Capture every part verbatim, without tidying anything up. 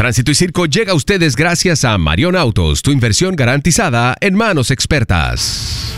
Tránsito y Circo llega a ustedes gracias a Marion Autos, tu inversión garantizada en manos expertas.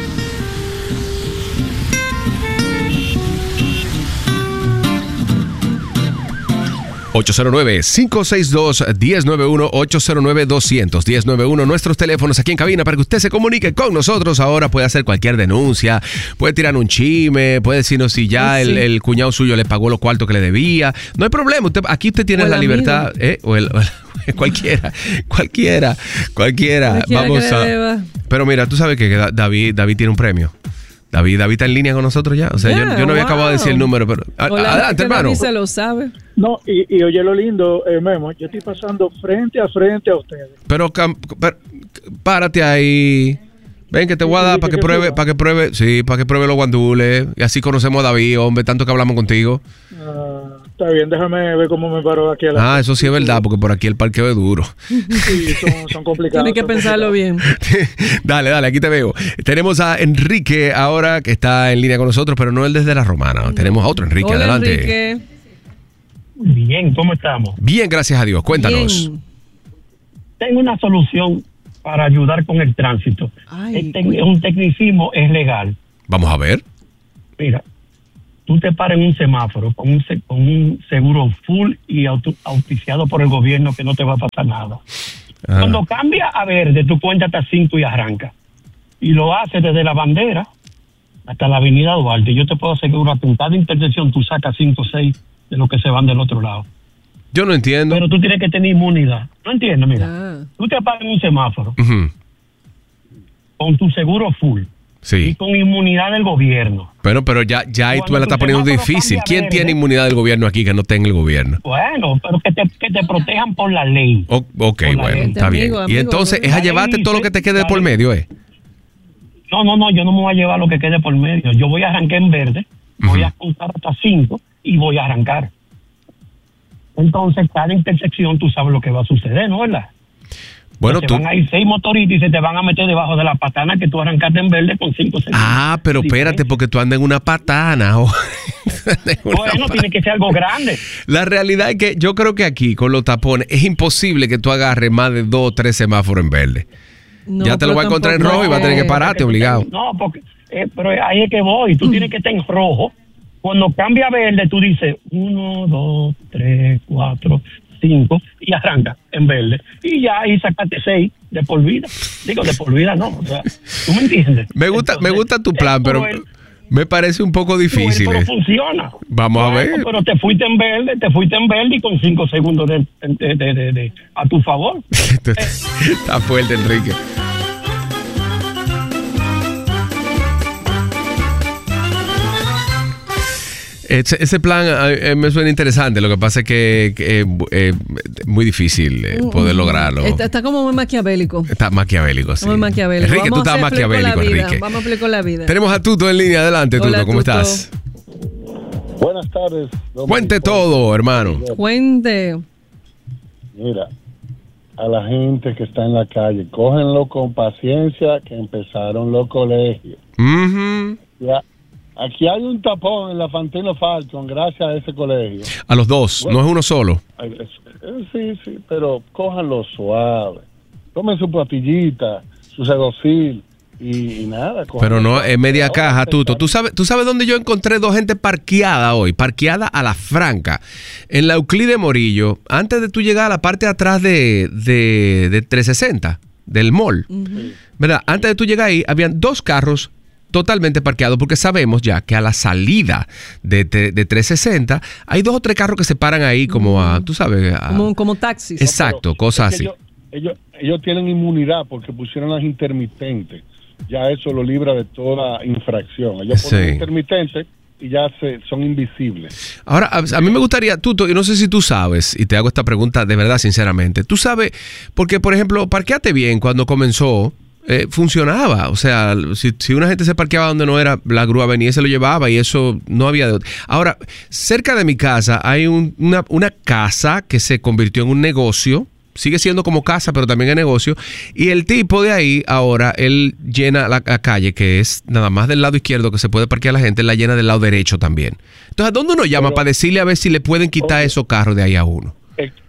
ocho cero nueve, cinco seis dos, uno cero nueve uno, ocho cero nueve, dos cero cero, uno cero nueve uno. Nuestros teléfonos aquí en cabina para que usted se comunique con nosotros. Ahora puede hacer cualquier denuncia, puede tirar un chisme, puede decirnos si ya sí. el, el cuñado suyo le pagó los cuartos que le debía. No hay problema, usted, aquí usted tiene la amigo. libertad. ¿eh? O el, o el, cualquiera, cualquiera, cualquiera. cualquiera Vamos a. Deba. Pero mira, tú sabes que David, David tiene un premio. David, David está en línea con nosotros ya. O sea, yeah, yo, yo no había wow. acabado de decir el número, pero. Hola, adelante, hermano. David se lo sabe. No, y, y oye lo lindo, eh, Memo, yo estoy pasando frente a frente a ustedes. Pero, pero párate ahí. Ven que te voy a dar para que pruebe, para que pruebe, sí, para que pruebe los guandules. Y así conocemos a David, hombre, tanto que hablamos contigo. Uh, está bien, déjame ver cómo me paro aquí a la. Ah, eso sí es verdad, porque por aquí el parqueo es duro. Sí, son, son complicados. Tienes que pensarlo complicados. bien. Dale, dale, aquí te veo. Tenemos a Enrique ahora que está en línea con nosotros, pero no el desde La Romana. No. Tenemos a otro Enrique, Hola, adelante. Enrique. Bien, ¿cómo estamos? Bien, gracias a Dios. Cuéntanos. Bien. Tengo una solución para ayudar con el tránsito. Ay, este es un tecnicismo, es legal. Vamos a ver. Mira, tú te paras en un semáforo con un, con un seguro full y auto, auspiciado por el gobierno que no te va a pasar nada. Ah. Cuando cambia a verde, tú cuentas hasta cinco y arranca. Y lo haces desde la bandera hasta la avenida Duarte. Yo te puedo asegurar que en cada intersección tú sacas cinco o seis de los que se van del otro lado. Yo no entiendo. Pero tú tienes que tener inmunidad. No entiendo, mira. Ah. Tú te apagas en un semáforo uh-huh. con tu seguro full. Sí. Y con inmunidad del gobierno. Pero, pero ya, ya ahí tú me la estás poniendo difícil. ¿Quién verde, tiene inmunidad del gobierno aquí que no tenga el gobierno? Bueno, pero que te, que te protejan por la ley. O, ok, bueno, ley. está bien. Amigo, y amigo, entonces es a llevarte dice, todo lo que te quede por medio, ¿eh? No, no, no, yo no me voy a llevar lo que quede por medio. Yo voy a arrancar en verde, uh-huh. voy a contar hasta cinco y voy a arrancar. Entonces, cada intersección tú sabes lo que va a suceder, ¿no? ¿Verdad? Bueno, se tú... van a ir seis motoristas y se te van a meter debajo de la patana que tú arrancaste en verde con cinco segundos. Ah, pero espérate, porque tú andas en una patana. Oh. en una bueno, patana. Tiene que ser algo grande. La realidad es que yo creo que aquí, con los tapones, es imposible que tú agarres más de dos o tres semáforos en verde. No, ya te lo voy a encontrar en rojo y vas a tener que pararte obligado. No, porque eh, pero ahí es que voy. Tú mm. tienes que estar en rojo. Cuando cambia a verde, tú dices uno, dos, tres, cuatro, cinco y arranca en verde. Y ya ahí sacaste seis de por vida. Digo, de por vida no. O sea, ¿tú me entiendes? Me gusta, Entonces, me gusta tu plan, pero el, me parece un poco difícil. Pero funciona. Vamos bueno, a ver. Pero te fuiste en verde, te fuiste en verde y con cinco segundos de, de, de, de, de a tu favor. Está fuerte, Enrique. Ese, ese plan eh, me suena interesante. Lo que pasa es que es eh, eh, muy difícil eh, poder lograrlo. Está, está como muy maquiavélico. Está maquiavélico, sí. Muy maquiavélico. Enrique, Vamos tú estás maquiavélico, Enrique. Vamos a aplicar con la vida. Tenemos a Tuto en línea. Adelante, Tuto. Hola, ¿Cómo Tuto. estás? Buenas tardes. Cuente todo, hermano. Cuente. Mira, a la gente que está en la calle, cógenlo con paciencia, que empezaron los colegios. Uh-huh. Ya. Aquí hay un tapón en la Fantino Falcon gracias a ese colegio. A los dos, bueno, no es uno solo. Sí, sí, pero cójanlo suave. Tomen su pastillita, su Sedocil y, y nada. Pero no, es media caja, Tuto. ¿Tú sabes, ¿Tú sabes dónde yo encontré dos gente parqueada hoy? Parqueada a la franca. En la Euclide Morillo, antes de tú llegar a la parte de atrás de, de, de trescientos sesenta, del mall. Uh-huh. ¿Verdad? Antes de tú llegar ahí, habían dos carros totalmente parqueado, porque sabemos ya que a la salida de, de, de trescientos sesenta hay dos o tres carros que se paran ahí como a, tú sabes, a, como, como taxis. Exacto, no, cosas así. Ellos, ellos, ellos tienen inmunidad porque pusieron las intermitentes. Ya eso lo libra de toda infracción. Ellos ponen sí. intermitentes y ya se, son invisibles. Ahora, a, a mí me gustaría, Tuto, y no sé si tú sabes, y te hago esta pregunta de verdad, sinceramente. Tú sabes, porque por ejemplo, Parqueate Bien cuando comenzó, Eh, funcionaba, o sea, si, si una gente se parqueaba donde no era, la grúa venía y se lo llevaba y eso no había de... Ahora, cerca de mi casa hay un, una, una casa que se convirtió en un negocio, sigue siendo como casa pero también es negocio, y el tipo de ahí ahora, él llena la, la calle que es nada más del lado izquierdo que se puede parquear la gente, la llena del lado derecho también. Entonces, ¿a dónde uno llama pero, para decirle a ver si le pueden quitar okay. esos carros de ahí a uno? Es,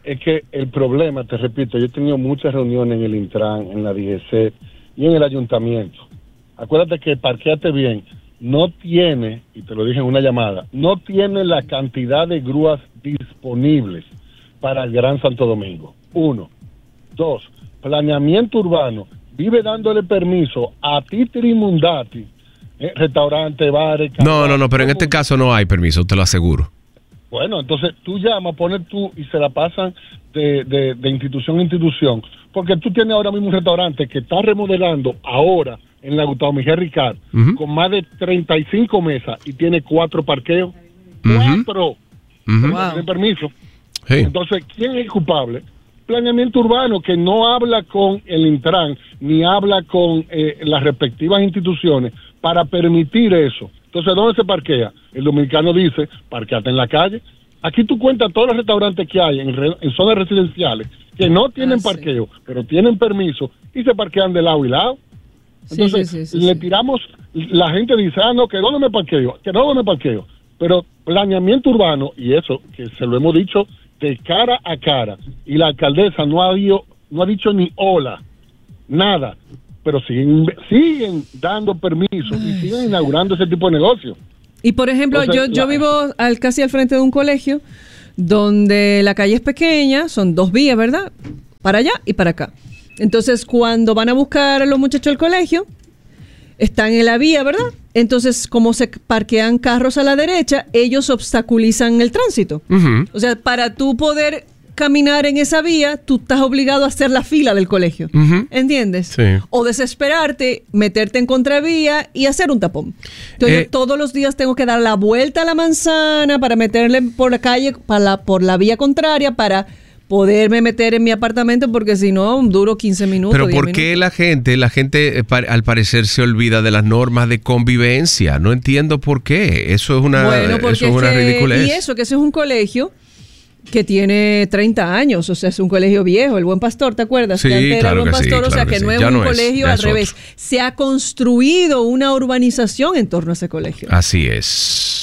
es que el problema, te repito, yo he tenido muchas reuniones en el Intran, en la D G C y en el ayuntamiento. Acuérdate que Parquéate Bien no tiene, y te lo dije en una llamada, no tiene la cantidad de grúas disponibles para el Gran Santo Domingo. Uno. Dos, planeamiento urbano vive dándole permiso a Titiri Mundati, eh, restaurantes, bares... No, no, no, pero en este caso no hay permiso, te lo aseguro. Bueno, entonces tú llamas, pones tú y se la pasan de, de, de institución a institución, porque tú tienes ahora mismo un restaurante que está remodelando ahora en la Gustavo Miguel Ricard, uh-huh. con más de treinta y cinco mesas y tiene cuatro parqueos. Uh-huh. Cuatro. Uh-huh. Wow. Tiene permiso. Sí. Entonces, ¿quién es el culpable? Planeamiento urbano, que no habla con el Intran ni habla con eh, las respectivas instituciones para permitir eso. Entonces, ¿dónde se parquea? El dominicano dice, parqueate en la calle. Aquí tú cuentas todos los restaurantes que hay en, re, en zonas residenciales que no tienen ah, parqueo, sí. pero tienen permiso y se parquean de lado y lado. Entonces, sí, sí, sí, sí, le tiramos, la gente dice, ah, no, que dónde me parqueo, que dónde me parqueo. Pero planeamiento urbano, y eso, que se lo hemos dicho de cara a cara, y la alcaldesa no ha, dio, no ha dicho ni hola, nada, pero siguen, siguen dando permisos y siguen inaugurando ese tipo de negocio. Y por ejemplo, Entonces, yo, yo la... vivo al, casi al frente de un colegio donde la calle es pequeña, son dos vías, ¿verdad? Para allá y para acá. Entonces, cuando van a buscar a los muchachos al colegio, están en la vía, ¿verdad? Entonces, como se parquean carros a la derecha, ellos obstaculizan el tránsito. Uh-huh. O sea, para tú poder caminar en esa vía, tú estás obligado a hacer la fila del colegio. Uh-huh. ¿Entiendes? Sí. O desesperarte, meterte en contravía y hacer un tapón. Entonces, eh, yo todos los días tengo que dar la vuelta a la manzana para meterle por la calle, para la, por la vía contraria, para poderme meter en mi apartamento, porque si no, duro quince minutos. Pero ¿por qué minutos? la gente, la gente al parecer se olvida de las normas de convivencia? No entiendo por qué. Eso es una, bueno, eso es una que, ridiculez. Y eso, que ese es un colegio que tiene treinta años, o sea, es un colegio viejo, el Buen Pastor, ¿te acuerdas? Sí, que antes claro era el Buen que Pastor, sí, o sea, claro que que no sí. es Ya un no colegio es, al es revés. otro. Se ha construido una urbanización en torno a ese colegio. Así es.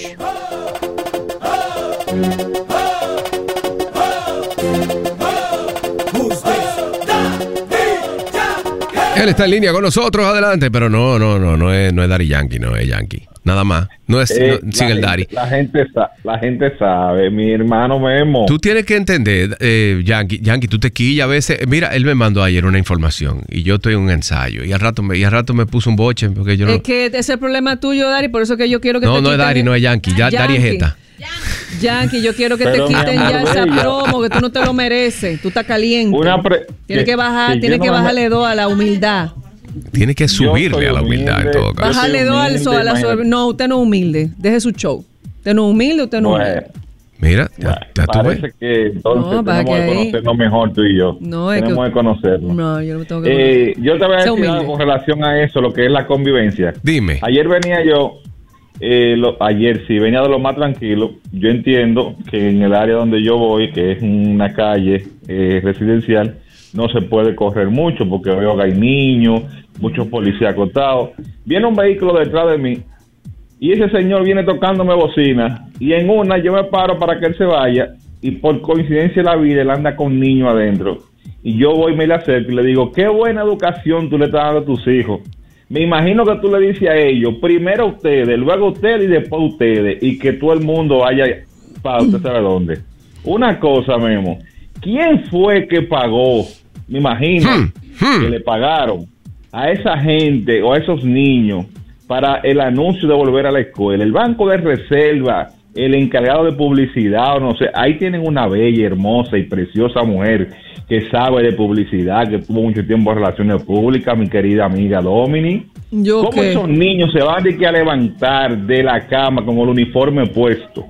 Él está en línea con nosotros, adelante, pero no, no, no, no es, no es Daddy Yankee, no es Yankee, nada más, no es, eh, no, sigue el Daddy. La gente, la gente sabe, mi hermano Memo. Tú tienes que entender, eh, Yankee, Yankee, tú te quillas a veces, mira, él me mandó ayer una información y yo estoy en un ensayo y al rato me, y al rato me puso un boche porque yo no. Es que ese es el problema tuyo, Daddy, por eso que yo quiero que no, te no es Daddy, no es Yankee, ya, Daddy es esta. Yankee, yo quiero que Pero te quiten ya esa bella. promo, que tú no te lo mereces, tú estás caliente. Pre- tienes que, que bajar, que tienes que no bajarle me... dos a la humildad. Tiene que subirle a la humildad humilde, en todo caso. Bajarle dos al sol, a la sol. No, usted no es humilde. Deje su show. Usted no es humilde, usted no es bueno, humilde. Mira, ya, ya tú ves. Parece que entonces No, tenemos que ahí- conocernos mejor tú y yo. No, es tenemos que- que conocernos. No, yo no me tengo que conocer. Eh, yo te voy a Sea decir humilde. algo con relación a eso, lo que es la convivencia. Dime. Ayer venía yo, eh, lo, ayer sí, venía de lo más tranquilo. Yo entiendo que en el área donde yo voy, que es una calle eh, residencial, no se puede correr mucho porque veo que hay niños, muchos policías acotados. Viene un vehículo detrás de mí y ese señor viene tocándome bocina y en una yo me paro para que él se vaya y por coincidencia de la vida él anda con niños adentro y yo voy y me le acerco y le digo, qué buena educación tú le estás dando a tus hijos. Me imagino que tú le dices a ellos, primero a ustedes, luego a ustedes y después a ustedes, y que todo el mundo vaya para usted sabe dónde. Una cosa, Memo, ¿quién fue que pagó? Me imagino Hmm, hmm. que le pagaron a esa gente o a esos niños para el anuncio de volver a la escuela. El banco de reserva, el encargado de publicidad, o no sé, ahí tienen una bella, hermosa y preciosa mujer que sabe de publicidad, que tuvo mucho tiempo en relaciones públicas, mi querida amiga Domini. ¿Yo ¿Cómo qué? esos niños se van de que a levantar de la cama con el uniforme puesto?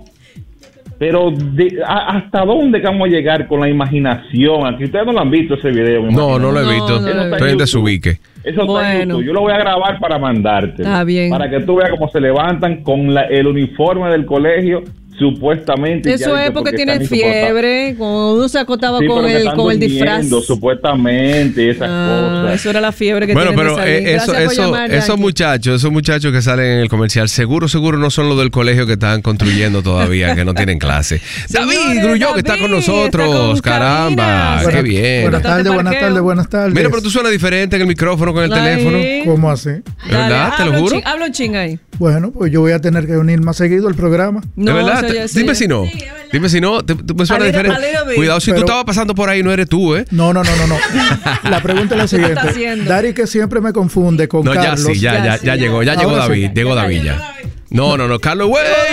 Pero de, a, ¿hasta dónde vamos a llegar con la imaginación? Aquí ustedes no lo han visto ese video. me No, imagino. no lo he No, visto. no lo he visto. Estoy en desubique. Eso está en Bueno. YouTube. Yo lo voy a grabar para mandarte. Está bien. Para que tú veas cómo se levantan con la, el uniforme del colegio supuestamente. Eso es porque tiene fiebre, cuando uno se acotaba sí, con el con el disfraz. Supuestamente, esas ah, cosas. Eso era la fiebre que bueno, tienen pero eh, eso, eso, llamar, esos muchachos, esos muchachos que salen en el comercial, seguro, seguro no son los del colegio que están construyendo todavía, que no tienen clase. David Grulló, que está con nosotros, con caramba, buena, qué bien. Buenas tardes, buenas tardes, buenas tardes. Mira, pero tú suenas diferente en el micrófono con el Ay. teléfono. ¿Cómo así? ¿Verdad? ¿Te lo juro? Ching, hablo ching ahí. Bueno, pues yo voy a tener que unir más seguido al programa. No, ¿de verdad? Te, dime si no. Sí, dime si no, te, te me suena little, diferente. Cuidado, si pero, tú estabas pasando por ahí, no eres tú, ¿eh? No, no, no, no. no. La pregunta es la siguiente. Dari, que siempre me confunde con no, Carlos. Ya sí, ya, ya, ya, ya llegó, ya llegó David, sí. llegó David ya. No, no, no, Carlos,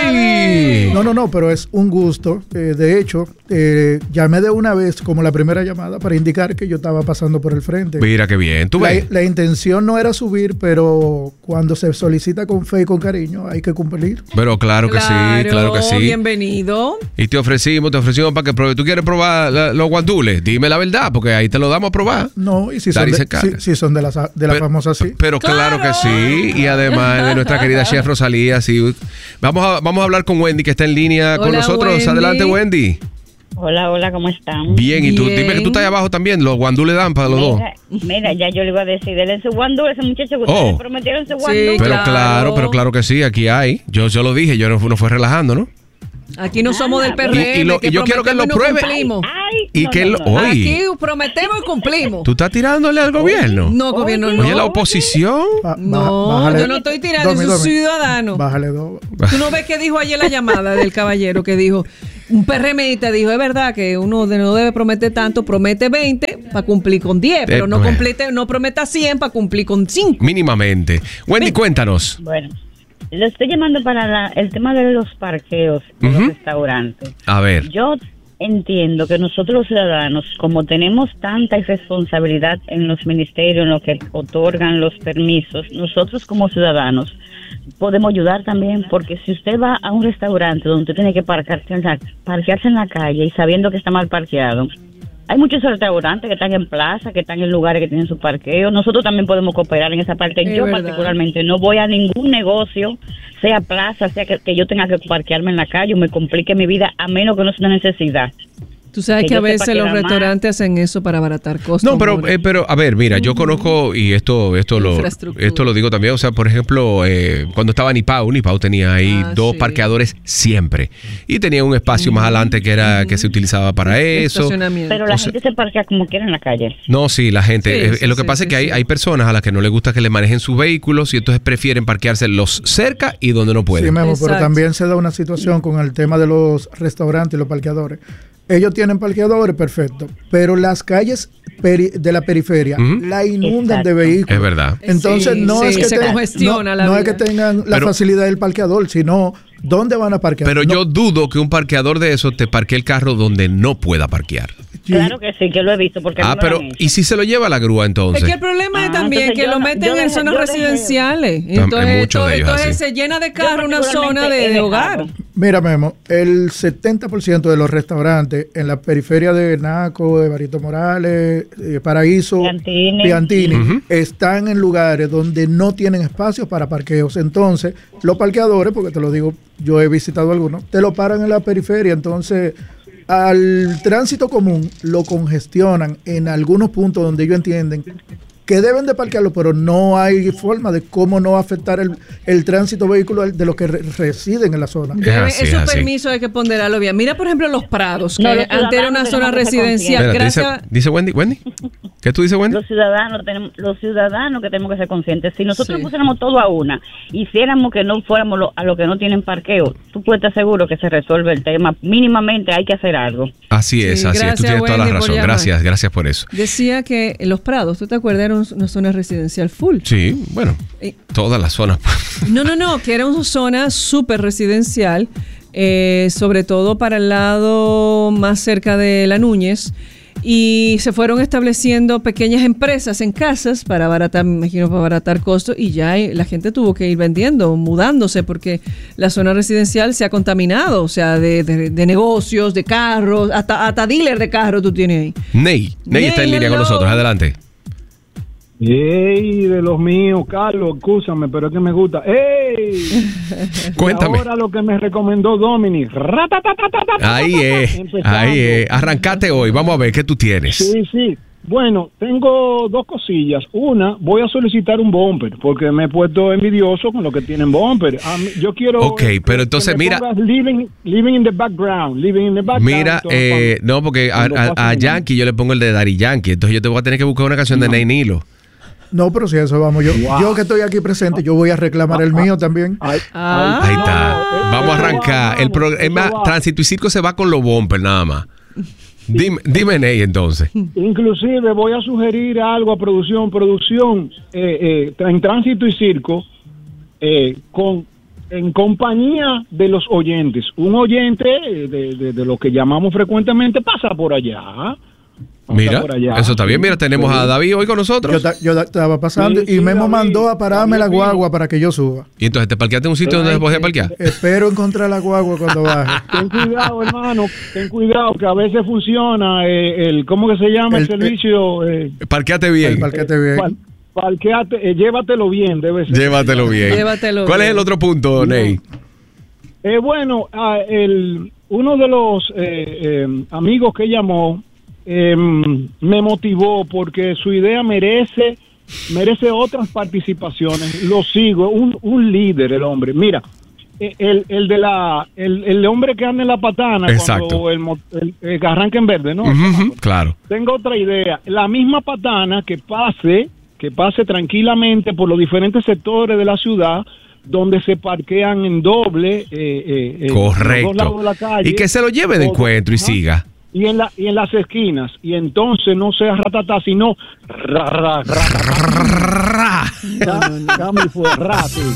güey. No, no, no, pero es un gusto. Eh, de hecho, eh, llamé de una vez como la primera llamada para indicar que yo estaba pasando por el frente. Mira qué bien, tú ves. La, la intención no era subir, pero cuando se solicita con fe y con cariño hay que cumplir. Pero claro que claro, sí, claro que sí. Bienvenido. Y te ofrecimos, te ofrecimos para que pruebes. ¿Tú quieres probar la, los guandules? Dime la verdad, porque ahí te lo damos a probar. No, y si son de, si, si son de la, de la pero, famosa sí. Pero claro, claro que sí. Y además de nuestra querida chef Rosalía, sí. Vamos a, vamos a hablar con Wendy, que está en línea hola, con nosotros. Wendy. Adelante, Wendy. Hola, hola, ¿cómo están? Bien, y tú, Bien. dime que tú estás ahí abajo también. Los guandules dan para los mira, dos. Mira, ya yo le iba a decir, denle su guandule, ese muchacho que ustedes oh. prometieron su guandule. Sí, pero claro. claro, pero claro que sí, aquí hay. Yo, yo lo dije, yo no, no fue relajando, ¿no? Aquí no somos del P R M. Y, y, lo, y yo quiero que él lo pruebe. Ay, y no, que no, él, no. Oye, aquí prometemos y cumplimos. ¿Tú estás tirándole al gobierno? No, gobierno no. Oye, la oposición. Ba no, bájale, yo no estoy tirando, es un ciudadano. Bájale dos. Tú no ves que dijo ayer la llamada del caballero que dijo, un PRMista dijo, es verdad que uno no debe prometer tanto, promete veinte para cumplir con diez, pero eh, no, complete, no prometa cien para cumplir con cinco. Mínimamente. Wendy, Ven. cuéntanos. Bueno. Le estoy llamando para la, el tema de los parqueos de uh-huh. los restaurantes. A ver. Yo entiendo que nosotros los ciudadanos, como tenemos tanta irresponsabilidad en los ministerios, en lo que otorgan los permisos, nosotros como ciudadanos podemos ayudar también, porque si usted va a un restaurante donde usted tiene que parquearse en la, parquearse en la calle y sabiendo que está mal parqueado, hay muchos restaurantes que están en plaza, que están en lugares que tienen su parqueo. Nosotros también podemos cooperar en esa parte. Es yo verdad. particularmente no voy a ningún negocio, sea plaza, sea que, que yo tenga que parquearme en la calle o me complique mi vida, a menos que no sea una necesidad. Tú sabes que, que a veces los restaurantes más. hacen eso para abaratar costos. No, pero eh, pero a ver, mira, yo conozco, y esto esto lo esto lo digo también, o sea, por ejemplo, eh, cuando estaba Nipau, Nipau tenía ahí ah, dos sí. parqueadores siempre. Y tenía un espacio mm. más adelante que era mm. que se utilizaba para eso. Pero la o gente sea, se parquea como quiera en la calle. No, sí, la gente. Sí, eh, sí, lo que sí, pasa sí, es que sí. hay, hay personas a las que no les gusta que le manejen sus vehículos y entonces prefieren parquearse los cerca y donde no pueden. Sí, Memo, pero también se da una situación con el tema de los restaurantes y los parqueadores. Ellos tienen parqueadores, perfecto, pero las calles peri- de la periferia uh-huh. la inundan Exacto. de vehículos. Es verdad. Entonces sí, no, sí, es, que se te, congestiona no, la no vida. es que tengan la pero, facilidad del parqueador, sino dónde van a parquear. Pero no. yo dudo que un parqueador de esos te parquee el carro donde no pueda parquear. Claro que sí, que lo he visto. Porque ah, pero ¿y si se lo lleva la grúa entonces? Es que el problema ah, es también que lo meten en zonas yo residenciales. Dejé. Entonces, entonces, de entonces se llena de carro una zona de, de hogar. Mira, Memo, el setenta por ciento de los restaurantes en la periferia de Naco, de Barito Morales, de Paraíso, Piantini, Piantini uh-huh. están en lugares donde no tienen espacios para parqueos. Entonces, los parqueadores, porque te lo digo, yo he visitado algunos, te lo paran en la periferia. Entonces, al tránsito común lo congestionan en algunos puntos donde ellos entienden que deben de parquearlo, pero no hay forma de cómo no afectar el, el tránsito vehicular de los que re- residen en la zona. Debe, es esos permisos hay que ponderarlo bien. Mira, por ejemplo, Los Prados, que no, antes era una zona residencial. Espérate, gracias. Dice, dice Wendy, Wendy, ¿qué tú dices, Wendy? Los ciudadanos tenemos, los ciudadanos que tenemos que ser conscientes. Si nosotros sí. pusiéramos todo a una, hiciéramos que no fuéramos lo, a los que no tienen parqueo, tú puedes estar seguro que se resuelve el tema. Mínimamente hay que hacer algo. Así es, sí, así es. Tú tienes Wendy, toda la razón. Gracias, gracias por eso. Decía que Los Prados, ¿tú te acuerdas? Era una zona residencial full. Sí, bueno, eh, todas las zonas. No, no, no, que era una zona súper residencial, eh, sobre todo para el lado más cerca de La Núñez, y se fueron estableciendo pequeñas empresas en casas para abaratar, me imagino, para abaratar costos, y ya la gente tuvo que ir vendiendo, mudándose, porque la zona residencial se ha contaminado, o sea, de, de, de negocios, de carros, hasta, hasta dealer de carros tú tienes ahí. Ney, Ney, Ney está en línea hello. con nosotros, adelante. ¡Ey! De los míos, Carlos, escúchame, pero es que me gusta. ¡Ey! Cuéntame. Ahora lo que me recomendó Dominic. Ahí es, ahí es. Arrancate hoy, vamos a ver qué tú tienes. Sí, sí. Bueno, tengo dos cosillas. Una, voy a solicitar un bumper, porque me he puesto envidioso con lo que tienen bumper. A mí, yo quiero... Ok, pero entonces mira... Living, living in the background, living in the background. Mira, eh, no, porque a, a, a Yankee yo le pongo el de Daddy Yankee, entonces yo te voy a tener que buscar una canción no. de Ney Nilo. No, pero si eso vamos, yo, wow. yo que estoy aquí presente, yo voy a reclamar el mío también. Ahí, ah. ahí está. Vamos a arrancar. El programa Tránsito y Circo se va con los bumpers nada más. Dime, dime Ney, entonces. Inclusive voy a sugerir algo a producción, producción eh, eh, en Tránsito y Circo, eh, con en compañía de los oyentes. Un oyente de, de, de lo que llamamos frecuentemente pasa por allá. Mira, eso está bien. Mira, tenemos a David hoy con nosotros. Yo, yo estaba pasando sí, y sí, Memo David, mandó a pararme David, la guagua para que yo suba. Y entonces te parqueaste en un sitio donde se podía parquear. Espero encontrar la guagua cuando baje. Ten cuidado, hermano. Ten cuidado, que a veces funciona eh, el, ¿cómo que se llama el, el servicio? Eh, parqueate bien. El parqueate bien. Par, parqueate, eh, llévatelo bien, debe ser. Llévatelo bien. Llévatelo ¿Cuál bien. es el otro punto, no. Ney? Eh, bueno, uh, el, uno de los eh, eh, amigos que llamó Eh, me motivó porque su idea merece merece otras participaciones. Lo sigo, un, un líder el hombre. Mira, el, el de la el, el hombre que anda en la patana Exacto. cuando el, el, el que arranca en verde, ¿no? Uh-huh, claro. Tengo otra idea. La misma patana que pase que pase tranquilamente por los diferentes sectores de la ciudad donde se parquean en doble. Eh, eh, Correcto. Los dos lados de la calle, y que se lo lleve de encuentro y siga. Y en, la, y en las esquinas. Y entonces no sea ratatá, sino ra, ra, ra, ra, ra. Fue rápido.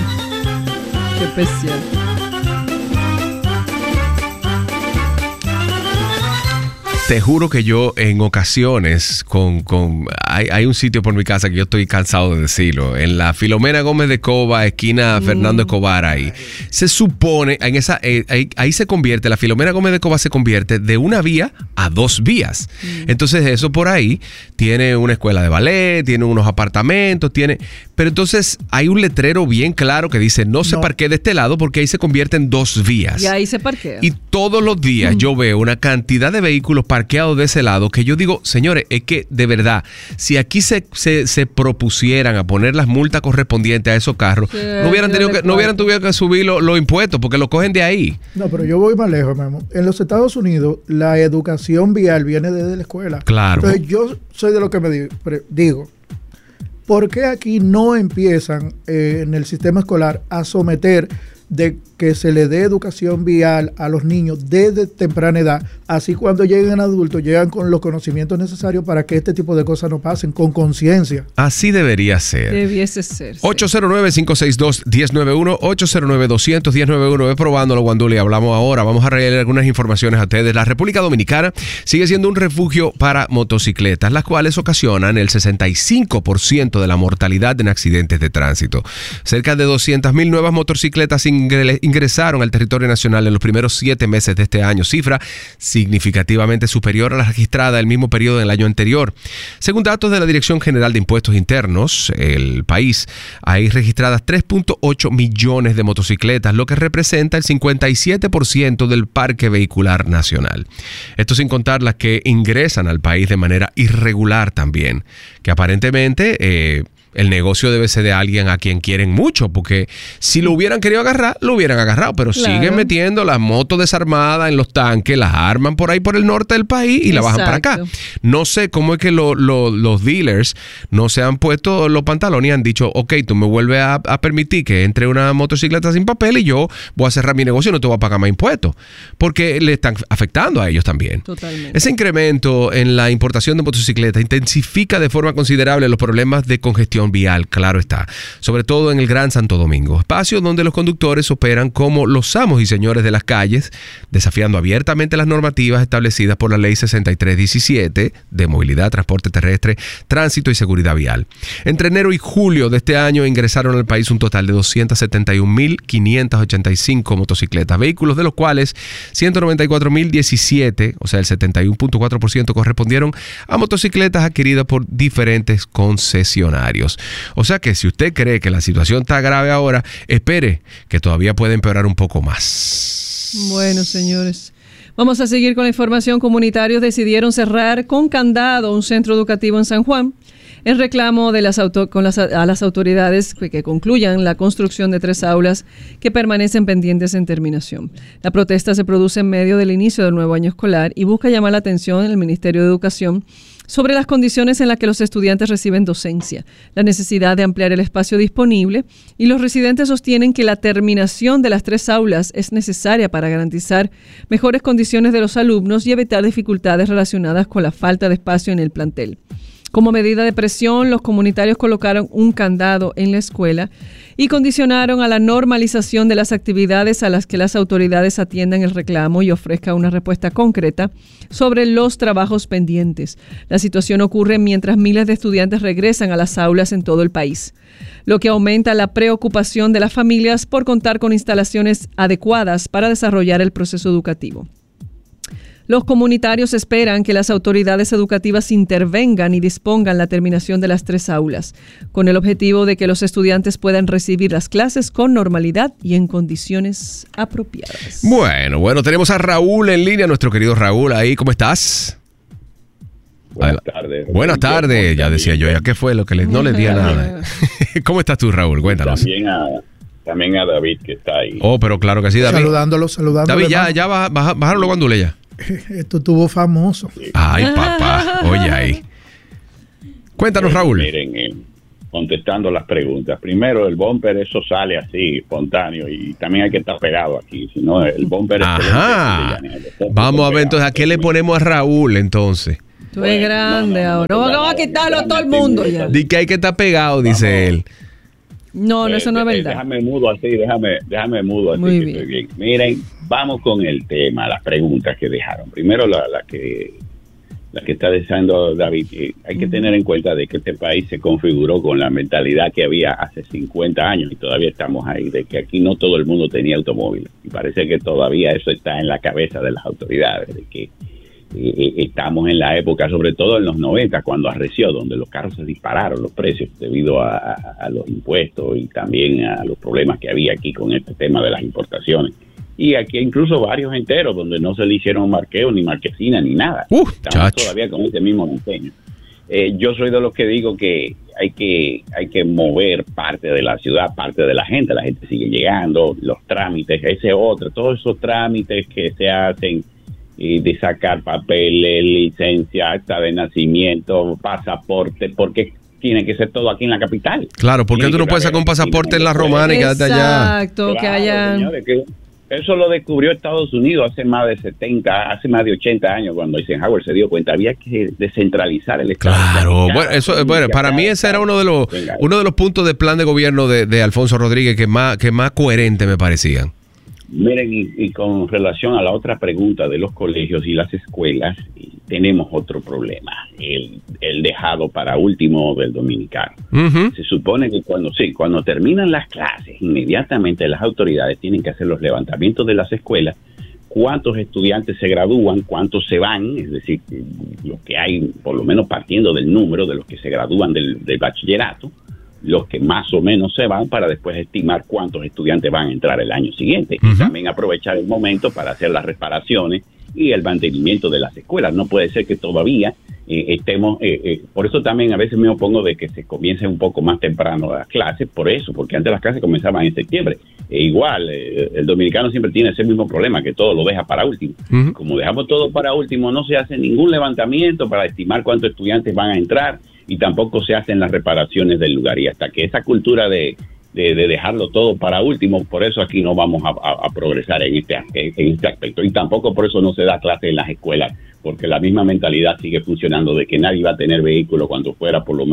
Qué especial. Te juro que yo en ocasiones con, con hay, hay un sitio por mi casa que yo estoy cansado de decirlo, en la Filomena Gómez de Cova, esquina mm. Fernando Escobar, ahí se supone en esa eh, ahí, ahí se convierte, la Filomena Gómez de Cova se convierte de una vía a dos vías. Mm. Entonces eso por ahí tiene una escuela de ballet, tiene unos apartamentos, tiene, pero entonces hay un letrero bien claro que dice no se no. parquee de este lado porque ahí se convierte en dos vías. Y ahí se parquea. Y todos los días mm. yo veo una cantidad de vehículos parqueados de ese lado que yo digo, señores, es que de verdad, si aquí se, se, se propusieran a poner las multas correspondientes a esos carros, sí, no hubieran tenido que, no hubieran tenido que subir los lo impuestos porque los cogen de ahí. No, pero yo voy más lejos, Memo. En los Estados Unidos, la educación vial viene desde la escuela. Claro. Entonces, yo soy de lo que me digo, digo ¿por qué aquí no empiezan eh, en el sistema escolar a someter de que se le dé educación vial a los niños desde temprana edad, así cuando lleguen adultos llegan con los conocimientos necesarios para que este tipo de cosas no pasen, con conciencia? Así debería ser. Debiese ser. Sí. ocho cero nueve, cinco seis dos, uno cero nueve uno, ocho cero nueve, dos cero cero, uno cero nueve uno. Ve probándolo, Guanduli. Hablamos ahora. Vamos a regalar algunas informaciones a ustedes. La República Dominicana sigue siendo un refugio para motocicletas, las cuales ocasionan el sesenta y cinco por ciento de la mortalidad en accidentes de tránsito. Cerca de doscientas mil nuevas motocicletas ingre- ingresaron al territorio nacional en los primeros siete meses de este año, cifra significativamente superior a la registrada el mismo periodo del año anterior. Según datos de la Dirección General de Impuestos Internos, el país hay registradas tres punto ocho millones de motocicletas, lo que representa el cincuenta y siete por ciento del parque vehicular nacional. Esto sin contar las que ingresan al país de manera irregular también, que aparentemente eh, el negocio debe ser de alguien a quien quieren mucho, porque si lo hubieran querido agarrar, lo hubieran agarrado, pero claro, siguen metiendo las motos desarmadas en los tanques, las arman por ahí por el norte del país y la bajan para acá. No sé cómo es que lo, lo, los dealers no se han puesto los pantalones y han dicho, ok, tú me vuelves a, a permitir que entre una motocicleta sin papel y yo voy a cerrar mi negocio y no te voy a pagar más impuestos, porque le están afectando a ellos también. Totalmente. Ese incremento en la importación de motocicletas intensifica de forma considerable los problemas de congestión congestión vial, claro está, sobre todo en el Gran Santo Domingo, espacio donde los conductores operan como los amos y señores de las calles, desafiando abiertamente las normativas establecidas por la Ley sesenta y tres diecisiete de movilidad, transporte terrestre, tránsito y seguridad vial. Entre enero y julio de este año ingresaron al país un total de doscientas setenta y un mil quinientas ochenta y cinco motocicletas, vehículos de los cuales ciento noventa y cuatro mil diecisiete, o sea el setenta y uno punto cuatro por ciento, correspondieron a motocicletas adquiridas por diferentes concesionarios. O sea que si usted cree que la situación está grave ahora, espere que todavía puede empeorar un poco más. Bueno, señores, vamos a seguir con la información. Comunitarios decidieron cerrar con candado un centro educativo en San Juan en reclamo de las auto, con las, a las autoridades que, que concluyan la construcción de tres aulas que permanecen pendientes en terminación. La protesta se produce en medio del inicio del nuevo año escolar y busca llamar la atención del Ministerio de Educación sobre las condiciones en las que los estudiantes reciben docencia, la necesidad de ampliar el espacio disponible, y los residentes sostienen que la terminación de las tres aulas es necesaria para garantizar mejores condiciones de los alumnos y evitar dificultades relacionadas con la falta de espacio en el plantel. Como medida de presión, los comunitarios colocaron un candado en la escuela y condicionaron a la normalización de las actividades a las que las autoridades atiendan el reclamo y ofrezcan una respuesta concreta sobre los trabajos pendientes. La situación ocurre mientras miles de estudiantes regresan a las aulas en todo el país, lo que aumenta la preocupación de las familias por contar con instalaciones adecuadas para desarrollar el proceso educativo. Los comunitarios esperan que las autoridades educativas intervengan y dispongan la terminación de las tres aulas, con el objetivo de que los estudiantes puedan recibir las clases con normalidad y en condiciones apropiadas. Bueno, bueno, tenemos a Raúl en línea, nuestro querido Raúl, ahí, ¿cómo estás? Buenas tardes. Buenas tardes, ya decía yo, ya qué fue lo que le, no les di a nada. ¿Cómo estás tú, Raúl? Cuéntanos. También a, también a David, que está ahí. Oh, pero claro que sí, David. Saludándolo, saludándolo. David, ya, ya baja, baja, bajaron los guandules ya. Esto estuvo famoso. Ay, papá, oye ahí. Cuéntanos, eh, Raúl. Miren, eh, contestando las preguntas. Primero, el bumper, eso sale así, espontáneo, y también hay que estar pegado aquí, si no, el bumper... Ajá. Es Vamos a ver, entonces, ¿a qué le ponemos a Raúl, entonces? Tú bueno, eres grande no, no, ahora. No, no, vamos a quitarlo a todo el mundo ya. Dice que hay que estar pegado, dice Vamos. él. No, no, eso no es verdad. Déjame mudo así, déjame, déjame mudo así. Muy que bien. Estoy bien. Miren, vamos con el tema, las preguntas que dejaron. Primero, la, la que la que está diciendo David. Eh, hay que tener en cuenta de que este país se configuró con la mentalidad que había hace cincuenta años y todavía estamos ahí, de que aquí no todo el mundo tenía automóvil. Y parece que todavía eso está en la cabeza de las autoridades, de que Eh, estamos en la época, sobre todo en los noventa, cuando arreció, donde los carros se dispararon los precios debido a, a, a los impuestos y también a los problemas que había aquí con este tema de las importaciones. Y aquí incluso varios enteros donde no se le hicieron marqueo, ni marquesina, ni nada. Uh, Estamos chacho. todavía con ese mismo diseño. Eh, yo soy de los que digo que hay que hay que mover parte de la ciudad, parte de la gente. La gente sigue llegando, los trámites, ese otro, todos esos trámites que se hacen, y de sacar papeles, licencia, acta de nacimiento, pasaporte, porque tiene que ser todo aquí en la capital. Claro, porque tú no puedes sacar un pasaporte en la Romana y quedarte allá. Exacto, que Claro, hayan... señores, que eso lo descubrió Estados Unidos hace más de setenta, hace más de ochenta años, cuando Eisenhower se dio cuenta, había que descentralizar el Estado. Claro, bueno, eso, bueno, para mí ese era uno de los uno de los puntos del plan de gobierno de, de Alfonso Rodríguez que más que más coherente me parecían. Miren, y, y con relación a la otra pregunta de los colegios y las escuelas, tenemos otro problema, el, el dejado para último del dominicano. Uh-huh. Se supone que cuando sí, cuando terminan las clases, inmediatamente las autoridades tienen que hacer los levantamientos de las escuelas, cuántos estudiantes se gradúan, cuántos se van, es decir, los que hay, por lo menos partiendo del número de los que se gradúan del, del bachillerato, los que más o menos se van, para después estimar cuántos estudiantes van a entrar el año siguiente. Uh-huh. Y también aprovechar el momento para hacer las reparaciones y el mantenimiento de las escuelas. No puede ser que todavía eh, estemos... Eh, eh, por eso también a veces me opongo de que se comience un poco más temprano las clases, por eso, porque antes las clases comenzaban en septiembre. E igual, eh, el dominicano siempre tiene ese mismo problema, que todo lo deja para último. Uh-huh. Como dejamos todo para último, no se hace ningún levantamiento para estimar cuántos estudiantes van a entrar, y tampoco se hacen las reparaciones del lugar. Y hasta que esa cultura de, de, de dejarlo todo para último, por eso aquí no vamos a, a, a progresar en este, en este aspecto. Y tampoco por eso no se da clase en las escuelas, porque la misma mentalidad sigue funcionando de que nadie va a tener vehículo cuando fuera por lo menos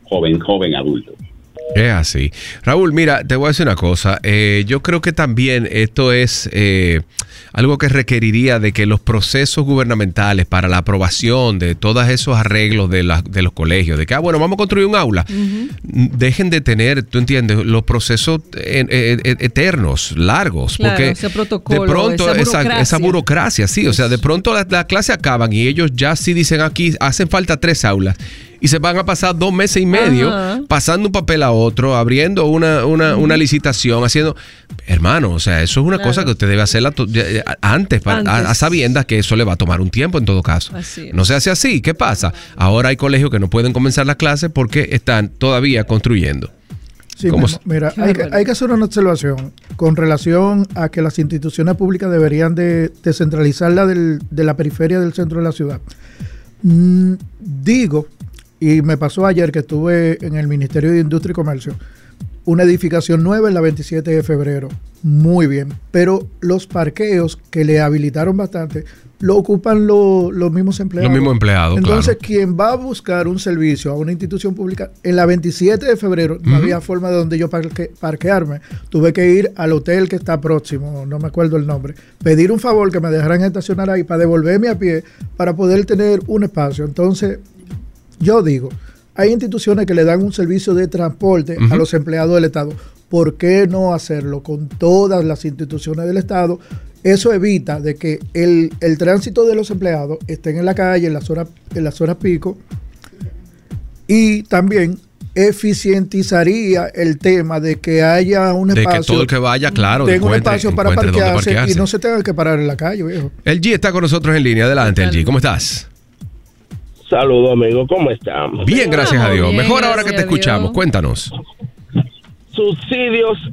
joven, joven adulto. Es así. Raúl, mira, te voy a decir una cosa. Eh, yo creo que también esto es eh, algo que requeriría de que los procesos gubernamentales para la aprobación de todos esos arreglos de, la, de los colegios, de que, ah, bueno, vamos a construir un aula, uh-huh. dejen de tener, tú entiendes, los procesos eh, eh, eternos, largos, claro, porque ese protocolo, de pronto esa burocracia, esa, esa burocracia sí, o sea, de pronto las la clases acaban y ellos ya sí dicen aquí, hacen falta tres aulas. Y se van a pasar dos meses y medio Ajá. pasando un papel a otro, abriendo una, una, uh-huh. una licitación, haciendo... Hermano, o sea, eso es una claro. cosa que usted debe hacerla to- antes, para, antes. A, a sabiendas que eso le va a tomar un tiempo en todo caso. No se hace así. ¿Qué pasa? Ahora hay colegios que no pueden comenzar las clases porque están todavía construyendo. Sí, mira, mira hay, que, hay que hacer una observación con relación a que las instituciones públicas deberían de descentralizarla del, de la periferia del centro de la ciudad. Mm, digo... Y me pasó ayer que estuve en el Ministerio de Industria y Comercio, una edificación nueva en la veintisiete de febrero, muy bien, pero los parqueos que le habilitaron bastante, lo ocupan lo, los mismos empleados. Los mismos empleados, Entonces, claro. quien va a buscar un servicio a una institución pública, en la veintisiete de febrero uh-huh. no había forma de donde yo parque, parquearme, tuve que ir al hotel que está próximo, no me acuerdo el nombre, pedir un favor que me dejaran estacionar ahí para devolverme a pie, para poder tener un espacio. Entonces... Yo digo, hay instituciones que le dan un servicio de transporte uh-huh. a los empleados del Estado. ¿Por qué no hacerlo con todas las instituciones del Estado? Eso evita de que el, el tránsito de los empleados estén en la calle en las horas, en las horas pico, y también eficientizaría el tema de que haya un espacio. De que todo el que vaya, claro, tenga un espacio para parquearse, parquearse y no se tenga que parar en la calle, viejo. El G está con nosotros en línea. Adelante, el G. ¿Cómo estás? Saludos, amigo, ¿cómo están? Bien, gracias a Dios. Bien, Mejor ahora que te escuchamos. Dios. Cuéntanos. Subsidios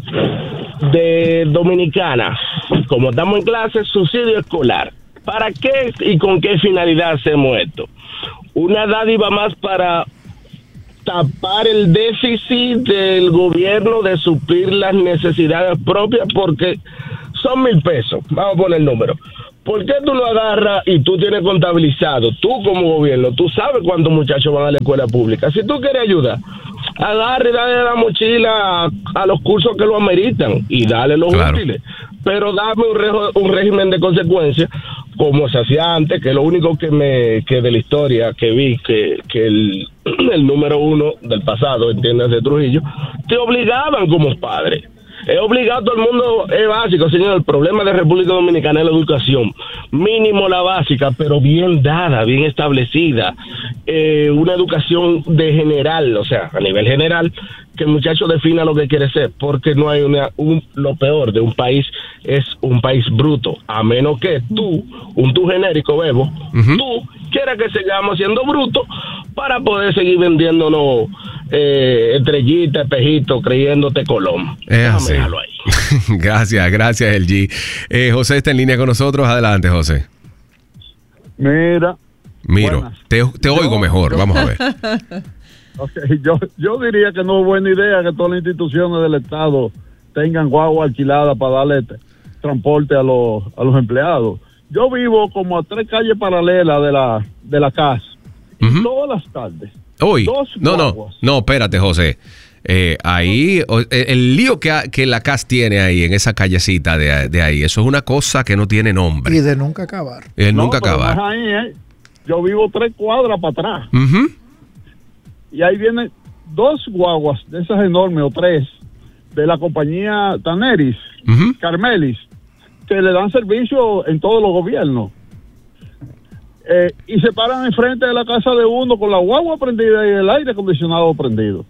de Dominicana. Como estamos en clase, subsidio escolar. ¿Para qué y con qué finalidad hacemos esto? Una dádiva más para tapar el déficit del gobierno de suplir las necesidades propias, porque son mil pesos. Vamos a poner el número. ¿Por qué tú lo agarras y tú tienes contabilizado, tú como gobierno, tú sabes cuántos muchachos van a la escuela pública? Si tú quieres ayudar, agarra y dale la mochila a, a los cursos que lo ameritan y dale los claro. útiles. Pero dame un, rejo, un régimen de consecuencias, como se hacía antes, que lo único que me que de la historia que vi, que, que el, el número uno del pasado, entiendes, de Trujillo, te obligaban como padre. Es obligado, todo el mundo, es básico, señor. El problema de República Dominicana es la educación. Mínimo la básica, pero bien dada, bien establecida. Eh, una educación de general, o sea, a nivel general, que el muchacho defina lo que quiere ser, porque no hay una, un, lo peor de un país es un país bruto, a menos que tú, un tú genérico, Bebo, uh-huh. tú quieras que sigamos siendo brutos para poder seguir vendiéndonos eh, estrellita, espejito, creyéndote Colón. Es así. Ahí. Gracias, gracias, el G. Eh, José está en línea con nosotros. Adelante, José. Mira. Miro, te, te yo, oigo mejor, yo, vamos a ver. Okay, yo, yo diría que no es buena idea que todas las instituciones del Estado tengan guagua alquilada para darle t- transporte a los, a los empleados. Yo vivo como a tres calles paralelas de la, de la casa. Uh-huh. Todas las tardes. Uy, no, no, no, espérate, José. Eh, ahí, el, el lío que, que la C A S tiene ahí, en esa callecita de, de ahí, eso es una cosa que no tiene nombre. Y de nunca acabar. Y de no, nunca acabar. No es ahí, ¿eh? Yo vivo tres cuadras para atrás. Uh-huh. Y ahí vienen dos guaguas de esas enormes, o tres, de la compañía Taneris, uh-huh. Carmelis, que le dan servicio en todos los gobiernos. Eh, y se paran enfrente de la casa de uno con la guagua prendida y el aire acondicionado prendido.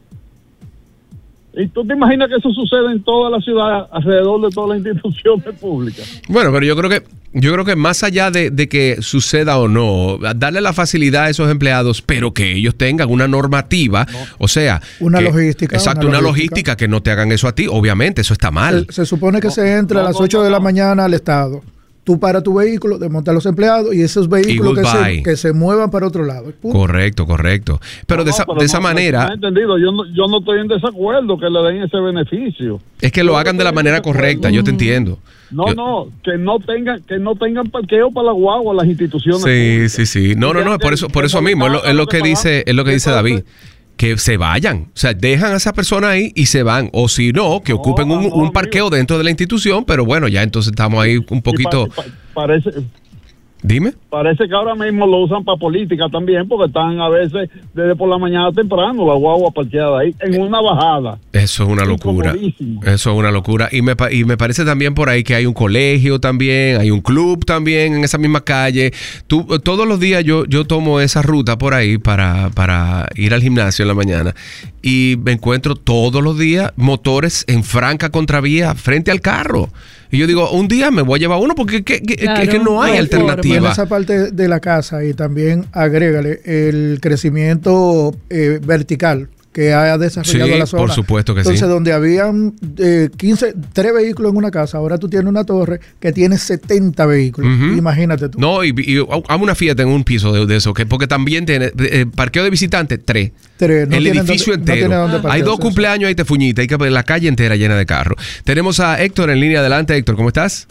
¿Y tú te imaginas que eso sucede en toda la ciudad, alrededor de todas las instituciones públicas? Bueno, pero yo creo que yo creo que más allá de, de que suceda o no, darle la facilidad a esos empleados, pero que ellos tengan una normativa, no. o sea... Una que, logística. Exacto, una, una logística. logística que no te hagan eso a ti. Obviamente, eso está mal. Se, se supone que no, se entra no, a las no, ocho no, de la no. mañana al Estado. Tú para tu vehículo, desmontas a los empleados y esos vehículos que se, que se muevan para otro lado. ¡Pum! Correcto, correcto. Pero no, de esa, pero de esa no, manera... No he entendido. Yo no, yo no estoy en desacuerdo que le den ese beneficio. Es que lo yo hagan de la manera correcta, yo te entiendo. No, yo, no, que no tengan que no tengan parqueo para la guagua las instituciones Sí, públicas. sí, sí. No, no, no, por eso por eso mismo, es lo, es lo que dice, es lo que dice David. Que que se vayan. O sea, dejan a esa persona ahí y se van. O si no, que ocupen un, un parqueo dentro de la institución, pero bueno, ya entonces estamos ahí un poquito... Pa, pa, parece... Dime. Parece que ahora mismo lo usan para política también, porque están a veces desde por la mañana temprano la guagua parqueada ahí en una bajada. Eso es una locura. Eso es una locura. Y me, y me parece también por ahí que hay un colegio también, hay un club también en esa misma calle. Tú, todos los días yo, yo tomo esa ruta por ahí para, para ir al gimnasio en la mañana y me encuentro todos los días motores en franca contravía frente al carro. Y yo digo, un día me voy a llevar uno porque que, que, claro, que, que no hay no, alternativa. En esa parte de la casa y también agrégale el crecimiento eh, vertical que ha desarrollado sí, la zona. Por supuesto que Entonces, sí. donde habían eh, quince, tres vehículos en una casa, ahora tú tienes una torre que tiene setenta vehículos. Uh-huh. Imagínate tú. No, y, y hago una Fiat en un piso de, de eso, que porque también tiene eh, parqueo de visitantes, tres. Tres. No el edificio donde, entero. No parqueos, hay dos eso. cumpleaños ahí te fuñita, hay que ver la calle entera llena de carros. Tenemos a Héctor en línea. Adelante, Héctor, ¿cómo estás?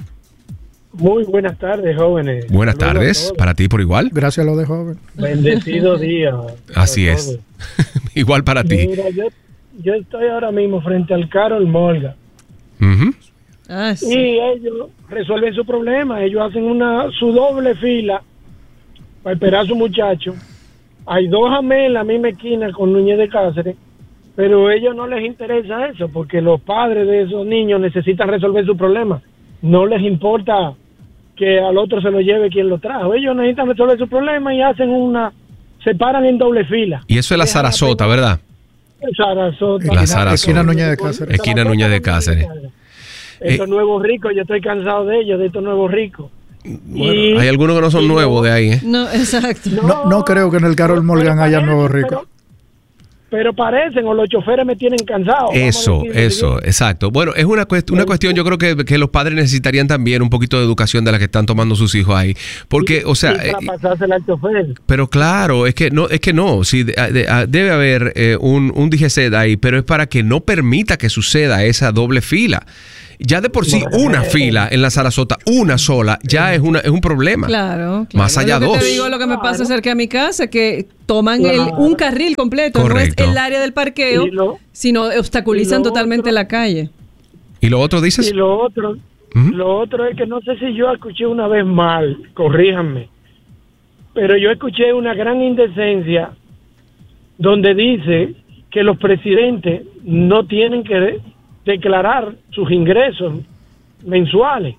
Muy buenas tardes, jóvenes. Buenas Saludos tardes, para ti por igual. Gracias a lo de joven. Bendecido día. Así es. Igual para ti. Mira, yo, yo estoy ahora mismo frente al Carol Morgan. Uh-huh. Ah, sí. Y ellos resuelven su problema. Ellos hacen una su doble fila para esperar a su muchacho. Hay dos amés en la misma esquina con Núñez de Cáceres, pero a ellos no les interesa eso, porque los padres de esos niños necesitan resolver su problema. No les importa que al otro se lo lleve quien lo trajo. Ellos necesitan resolver su problema y hacen una... se paran en doble fila. Y eso es la Sarasota, ¿verdad? Sarasota. La Sarasota. Esquina Núñez de Cáceres. Esquina Núñez de Cáceres. Estos eh, nuevos ricos, yo estoy cansado de ellos, de estos nuevos ricos. Bueno, y, hay algunos que no son nuevos no, de ahí, ¿eh? No, exacto. No, no creo que en el Carol Morgan haya nuevos ricos. Pero, pero parecen, o los choferes me tienen cansado. Eso, eso, exacto. Bueno, es una, cuest- una cuestión, yo creo que, que los padres necesitarían también un poquito de educación de la que están tomando sus hijos ahí. Porque, o sea... para pasársela al chofer. Pero claro, es que no, es que no. Sí, de, de, debe haber eh, un, un D G C ahí, pero es para que no permita que suceda esa doble fila. Ya de por sí, una fila en la Sarasota, una sola, ya es una es un problema. Claro, claro. Más allá lo dos. Que te digo lo que me pasa cerca de mi casa, que toman el, un carril completo. Correcto. No es el área del parqueo, lo, sino obstaculizan totalmente otro, la calle. ¿Y lo otro dices? Y lo otro, ¿Mm? lo otro es que no sé si yo escuché una vez mal, corríjanme, pero yo escuché una gran indecencia donde dice que los presidentes no tienen que declarar sus ingresos mensuales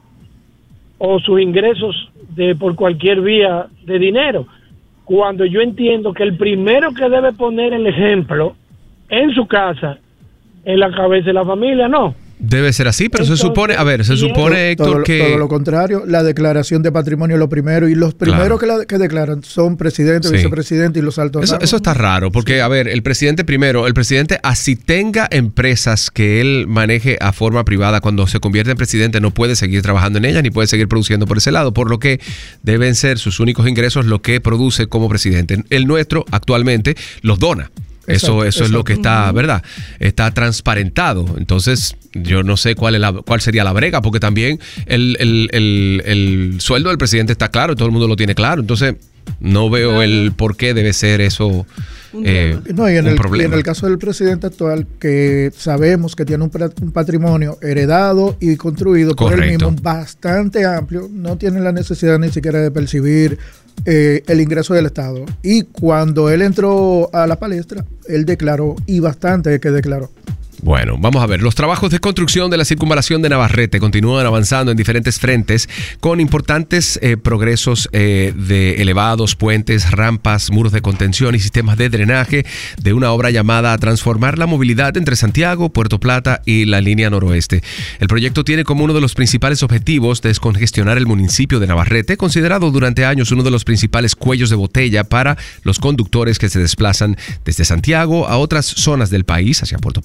o sus ingresos de por cualquier vía de dinero, cuando yo entiendo que el primero que debe poner el ejemplo en su casa es la cabeza de la familia, ¿no? Debe ser así, pero Entonces, se supone, a ver, se supone, Héctor, todo, que... Todo lo contrario, la declaración de patrimonio es lo primero, y los primeros claro. que, la, que declaran son presidente, sí. vicepresidente y los altos eso, eso está raro, porque, sí. a ver, el presidente primero, el presidente, así tenga empresas que él maneje a forma privada, cuando se convierte en presidente no puede seguir trabajando en ellas, ni puede seguir produciendo por ese lado, por lo que deben ser sus únicos ingresos lo que produce como presidente. El nuestro, actualmente, los dona. Eso, eso exacto. es lo que está, ¿verdad? Está transparentado. Entonces, yo no sé cuál es la, cuál sería la brega, porque también el, el, el, el sueldo del presidente está claro, todo el mundo lo tiene claro. Entonces, no veo claro. el por qué debe ser eso eh, no, y en un el, problema. Y en el caso del presidente actual, que sabemos que tiene un, un patrimonio heredado y construido Correcto. por él mismo bastante amplio, no tiene la necesidad ni siquiera de percibir Eh, el ingreso del Estado. Y cuando él entró a la palestra, él declaró, y bastante que declaró. Bueno, vamos a ver. Los trabajos de construcción de la circunvalación de Navarrete continúan avanzando en diferentes frentes con importantes eh, progresos eh, de elevados, puentes, rampas, muros de contención y sistemas de drenaje de una obra llamada a transformar la movilidad entre Santiago, Puerto Plata y la línea noroeste. El proyecto tiene como uno de los principales objetivos descongestionar el municipio de Navarrete, considerado durante años uno de los principales cuellos de botella para los conductores que se desplazan desde Santiago a otras zonas del país, hacia Puerto Plata, Valverde,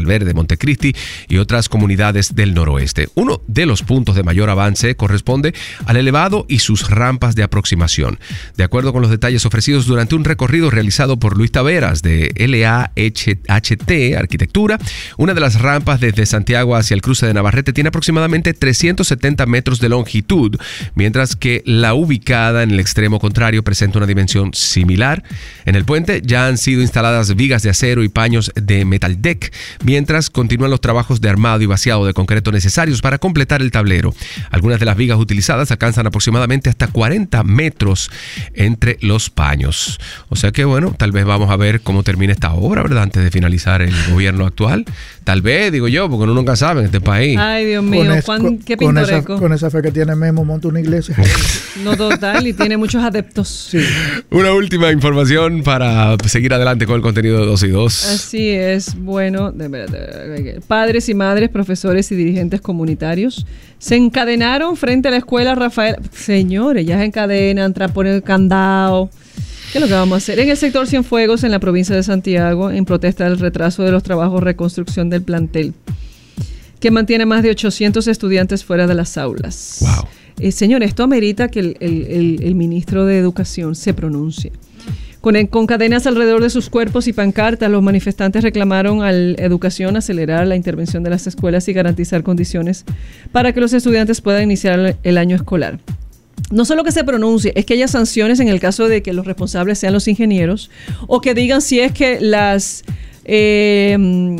Valverde, Montecristi y otras comunidades del noroeste. Uno de los puntos de mayor avance corresponde al elevado y sus rampas de aproximación. De acuerdo con los detalles ofrecidos durante un recorrido realizado por Luis Taveras de L A H T Arquitectura, una de las rampas desde Santiago hacia el cruce de Navarrete tiene aproximadamente trescientos setenta metros de longitud, mientras que la ubicada en el extremo contrario presenta una dimensión similar. En el puente ya han sido instaladas vigas de acero y paños de Metaldeck, mientras continúan los trabajos de armado y vaciado de concreto necesarios para completar el tablero. Algunas de las vigas utilizadas alcanzan aproximadamente hasta cuarenta metros entre los paños. O sea que bueno, tal vez vamos a ver cómo termina esta obra, ¿verdad? Antes de finalizar el gobierno actual. Tal vez, digo yo, porque uno nunca sabe en este país. Ay, Dios mío, es, Juan, con, qué con pintoresco. esa, con esa fe que tiene Memo, monta una iglesia. No, total, y tiene muchos adeptos. Sí. Una última información para seguir adelante con el contenido de dos y dos. Así es, bueno, de verdad, padres y madres, profesores y dirigentes comunitarios se encadenaron frente a la escuela Rafael. Señores, ya se encadenan, tras poner candado. ¿Qué es lo que vamos a hacer? En el sector Cienfuegos, en la provincia de Santiago, en protesta del retraso de los trabajos de reconstrucción del plantel, que mantiene más de ochocientos estudiantes fuera de las aulas. Wow. Eh, señor, esto amerita que el, el, el, el ministro de Educación se pronuncie. Con, con cadenas alrededor de sus cuerpos y pancartas, los manifestantes reclamaron a la Educación acelerar la intervención de las escuelas y garantizar condiciones para que los estudiantes puedan iniciar el año escolar. No solo que se pronuncie, es que haya sanciones en el caso de que los responsables sean los ingenieros, o que digan si es que las eh,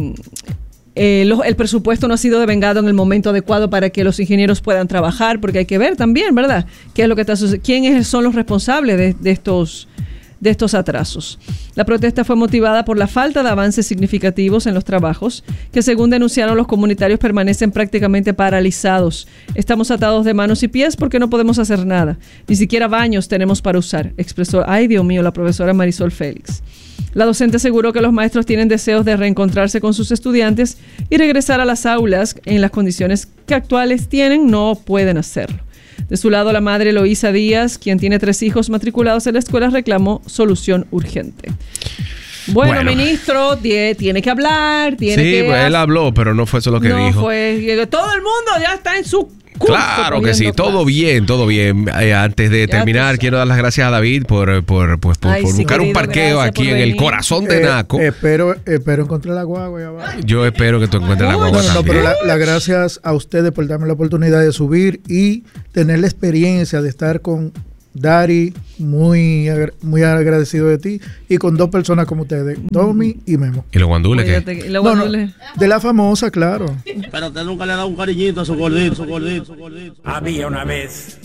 eh, los, el presupuesto no ha sido devengado en el momento adecuado para que los ingenieros puedan trabajar, porque hay que ver también, ¿verdad?, qué es lo que está sucediendo, quiénes son los responsables de, de estos de estos atrasos. La protesta fue motivada por la falta de avances significativos en los trabajos, que según denunciaron los comunitarios permanecen prácticamente paralizados. Estamos atados de manos y pies porque no podemos hacer nada. Ni siquiera baños tenemos para usar, expresó, ay Dios mío, la profesora Marisol Félix. La docente aseguró que los maestros tienen deseos de reencontrarse con sus estudiantes y regresar a las aulas en las condiciones que actuales tienen, no pueden hacerlo. De su lado, la madre Eloísa Díaz, quien tiene tres hijos matriculados en la escuela, reclamó solución urgente. Bueno, bueno. ministro, tiene que hablar, tiene sí, que... Sí, pues él habló, pero no fue eso lo que no dijo. No fue... Todo el mundo ya está en su... Claro que sí, todo clase. bien, todo bien. Eh, antes de ya terminar, quiero dar las gracias a David por, por, pues, por, Ay, por sí, buscar querido, un parqueo aquí en venir. el corazón de eh, Naco. Espero, espero encontrar la guagua allá abajo. Yo espero que tú encuentres la guagua no, no, también. No, pero las la gracias a ustedes por darme la oportunidad de subir y tener la experiencia de estar con Dari, muy, muy agradecido de ti, y con dos personas como ustedes, Tommy y Memo. ¿Y los guandules qué? ¿Y los guandules? No, no, de la famosa, claro. Pero usted nunca le ha dado un cariñito a su gordito, su gordito, su gordito. Había una vez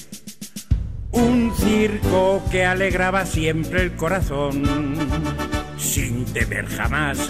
un circo que alegraba siempre el corazón, sin temer jamás